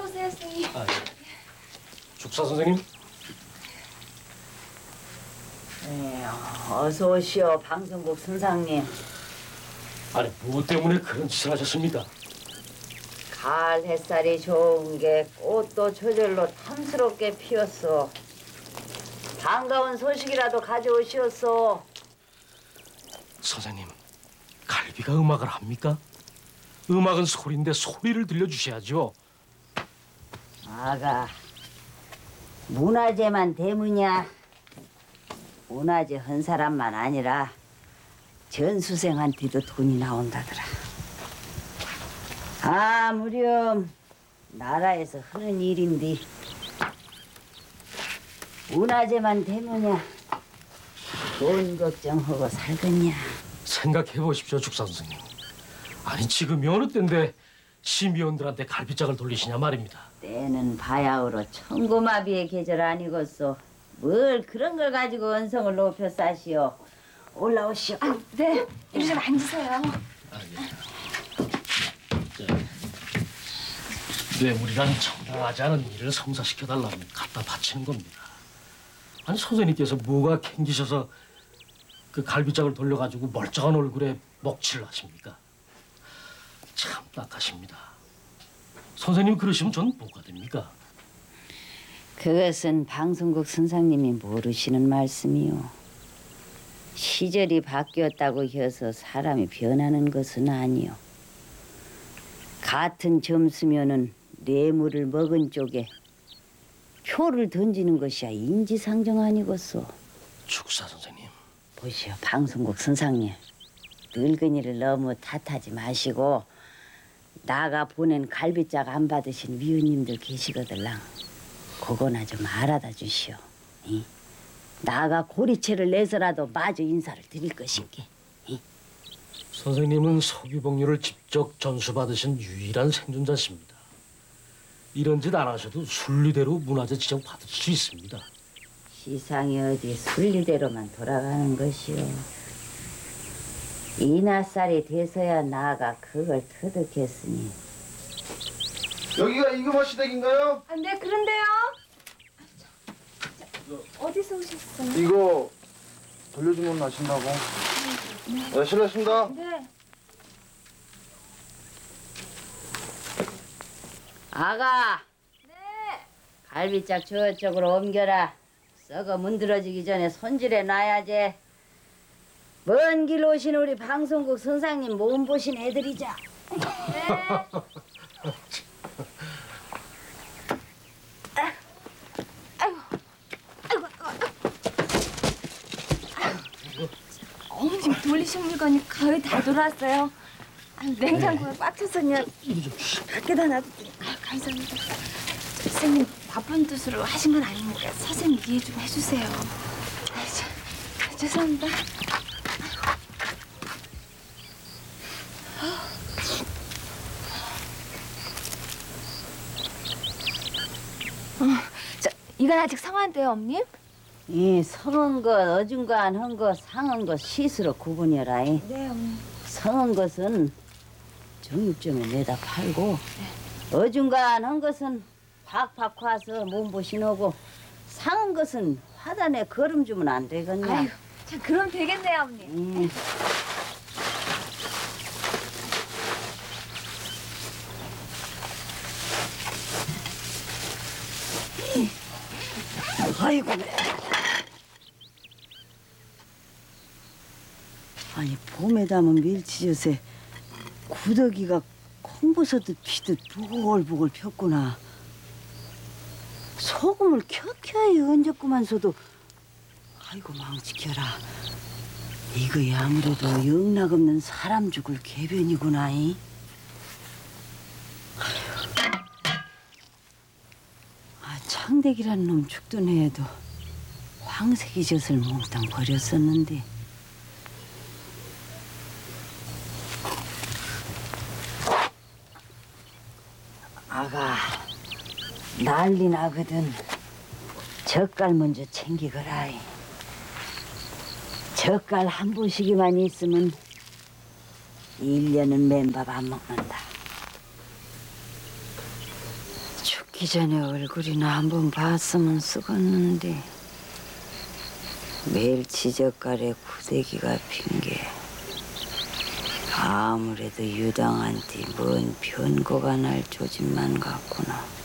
오세요, 스님. 아, 예. 죽사 선생님? 네, 어서 오시오, 방송국 선상님. 아니, 뭐 때문에 그런 짓을 하셨습니까? 가을 햇살이 좋은 게 꽃도 저절로 탐스럽게 피었어. 반가운 소식이라도 가져오시었소. 선생님, 갈비가 음악을 합니까? 음악은 소리인데 소리를 들려주셔야죠. 아가, 문화재만 대문이야. 문화재 한 사람만 아니라 전수생한테도 돈이 나온다더라. 아무렴 나라에서 하는 일인데 문화재만 되면야 돈 걱정하고 살겠냐. 생각해 보십시오, 죽사 선생님. 아니, 지금이 어느 때인데 심의원들한테 갈비짝을 돌리시냐 말입니다. 때는 바야흐로 천고마비의 계절 아니겠소. 뭘 그런 걸 가지고 언성을 높여 싸시오. 올라오시오. 아, 네. 이리 좀 앉으세요. 아, 예. 뇌물이란 정당하지 않은 일을 성사시켜달라면 갖다 바치는 겁니다. 아니, 선생님께서 뭐가 캥기셔서 그 갈비짝을 돌려가지고 멀쩡한 얼굴에 먹칠을 하십니까? 참 딱하십니다. 선생님 그러시면 전 뭐가 됩니까? 그것은 방송국 선생님이 모르시는 말씀이요. 시절이 바뀌었다고 해서 사람이 변하는 것은 아니요. 같은 점수면은 뇌물을 먹은 쪽에 표를 던지는 것이야 인지상정 아니겠소. 죽사 선생님. 보시오, 방송국 선상님. 늙은이를 너무 탓하지 마시고 나가 보낸 갈비짝 안 받으신 위원님들 계시거들랑 그거나 좀 알아다 주시오. 이? 나가 고리채를 내서라도 마주 인사를 드릴 것인게. 선생님은 서귀복류를 직접 전수받으신 유일한 생존자십니다. 이런 짓 안 하셔도 순리대로 문화재 지정 받을 수 있습니다. 시상이 어디 순리대로만 돌아가는 것이오. 이나살이 돼서야 나가 그걸 터득했으니. 여기가 이금호 시댁인가요? 아, 네, 그런데요. 어디서 오셨어요? 이거 돌려주면 아신다고. 네, 실례했습니다. 네. 아가, 네. 갈비짝 저쪽으로 옮겨라. 썩어 문드러지기 전에 손질해 놔야지. 먼 길 오신 우리 방송국 선상님 몸 보신 애들이자. 어머님 돌리신 물건이 거의 다 돌아왔어요. 아, 냉장고에 꽉 차서 그냥 밖에다 놔뒀더니. 아, 감사합니다. 선생님 나쁜 뜻으로 하신 건 아니니까 선생님 이해 좀 해주세요. 아, 죄송합니다. 이건 아직 성한데요, 어머님? 이 성은 것, 어중간한 것, 상한 것 시스로 구분해라. 네, 어머님. 성한 것은 정육점에 내다 팔고 어중간한 것은 팍팍 화서 몸보신하고 상한 것은 화단에 걸음 주면 안 되겠냐. 아유, 참 그럼 되겠네요, 어머님. 아이고. 아니 봄에 담은 멸치젓에 구더기가 콩버섯도 피듯 부글부글 폈구나. 소금을 켜켜이 얹었구만서도 아이고 망치켜라. 이거야 아무래도 영락 없는 사람 죽을 개변이구나. 이? 아, 창대기라는 놈 죽던 해에도 황색이 젖을 몽땅 버렸었는데. 아가, 난리 나거든. 젓갈 먼저 챙기거라. 젓갈 한 보시기만 있으면 1년은 맨밥 안 먹는다. 죽기 전에 얼굴이나 한번 봤으면 쓰겠는데 매일 지적갈에 구데기가 핀 게 아무래도 유당한테 뭔 변고가 날 조짐만 같구나.